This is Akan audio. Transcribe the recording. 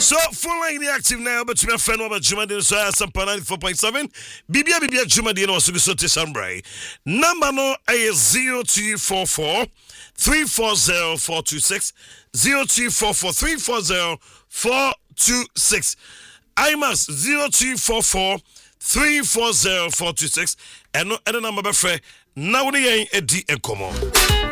So full line active now, but my friend over Jumadi so Sampa 94.7. Bibia Jumadi no so to Sambray. Number no is 0244 340 426 0244 340 426. IMAS 0244 340 426 and no other number before now the edi enkomo.